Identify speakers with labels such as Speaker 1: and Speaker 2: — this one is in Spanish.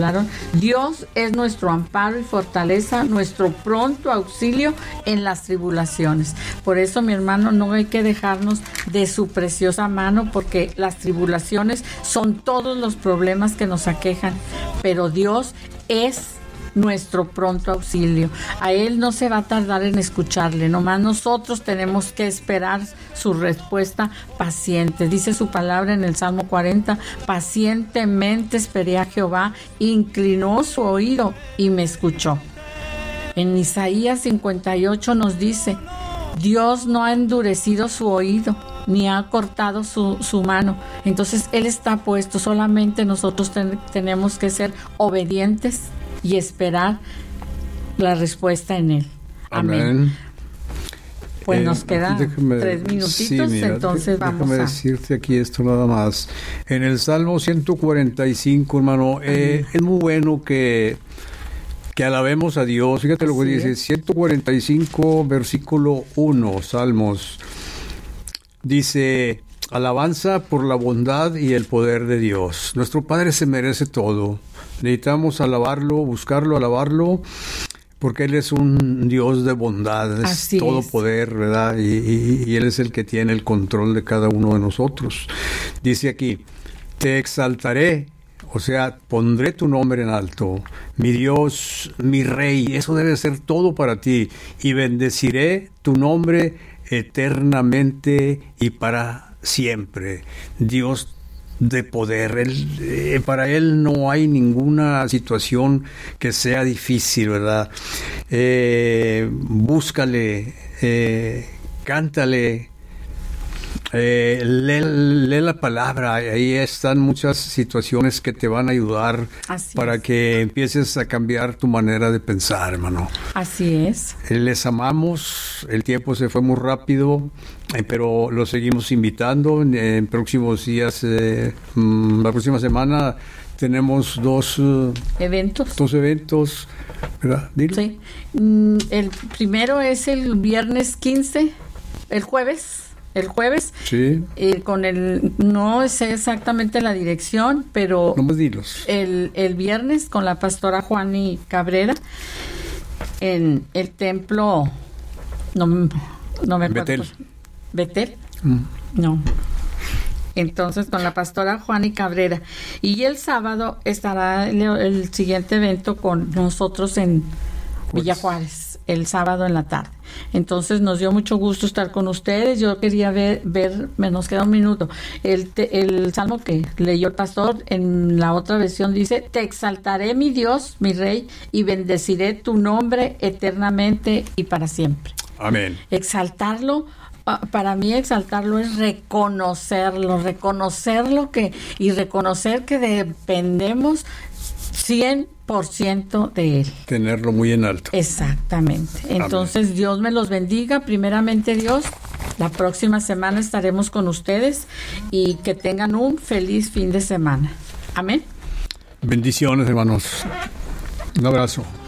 Speaker 1: Dios es nuestro amparo y fortaleza, nuestro pronto auxilio en las tribulaciones. Por eso, mi hermano, no hay que dejarnos de su preciosa mano, porque las tribulaciones son todos los problemas que nos aquejan, pero Dios es nuestro pronto auxilio. A Él no se va a tardar en escucharle, nomás nosotros tenemos que esperar su respuesta paciente. Dice su palabra en el Salmo 40, pacientemente esperé a Jehová, inclinó su oído y me escuchó. En Isaías 58 nos dice, Dios no ha endurecido su oído, ni ha cortado su mano. Entonces Él está puesto, solamente nosotros tenemos que ser obedientes y esperar la respuesta en Él. Amén. Pues nos quedan 3 minutitos, sí, mira, entonces déjame
Speaker 2: decirte aquí esto nada más. En el Salmo 145, hermano, es muy bueno que alabemos a Dios. Fíjate lo que dice, 145, versículo 1, Salmos. Dice, alabanza por la bondad y el poder de Dios. Nuestro Padre se merece todo. Necesitamos alabarlo, buscarlo, alabarlo, porque Él es un Dios de bondad, es todo poder, ¿verdad? Y Él es el que tiene el control de cada uno de nosotros. Dice aquí, te exaltaré, o sea, pondré tu nombre en alto, mi Dios, mi Rey, eso debe ser todo para ti, y bendeciré tu nombre eternamente y para siempre. Dios de poder, para Él no hay ninguna situación que sea difícil, ¿verdad? Búscale, cántale, lee la palabra, ahí están muchas situaciones que te van a ayudar para que empieces a cambiar tu manera de pensar, hermano.
Speaker 1: Así es.
Speaker 2: Les amamos, el tiempo se fue muy rápido, pero los seguimos invitando en próximos días. La próxima semana tenemos dos eventos, ¿verdad? Dilo.
Speaker 1: Sí. El primero es el viernes 15, el jueves,
Speaker 2: sí.
Speaker 1: No sé exactamente la dirección, pero
Speaker 2: no me dilos.
Speaker 1: El viernes con la pastora Juani Cabrera en el templo, no me acuerdo. Betel. No. Entonces con la pastora Juani Cabrera. Y el sábado estará el siguiente evento con nosotros en Villa Juárez, el sábado en la tarde. Entonces nos dio mucho gusto estar con ustedes. Yo quería ver, nos queda un minuto. El salmo que leyó el pastor en la otra versión dice, te exaltaré mi Dios, mi Rey, y bendeciré tu nombre eternamente y para siempre.
Speaker 2: Amén.
Speaker 1: Exaltarlo. Para mí exaltarlo es reconocer y reconocer que dependemos 100% de Él.
Speaker 2: Tenerlo muy en alto.
Speaker 1: Exactamente. Entonces, amén. Dios me los bendiga. Primeramente, Dios, la próxima semana estaremos con ustedes y que tengan un feliz fin de semana. Amén.
Speaker 2: Bendiciones, hermanos. Un abrazo.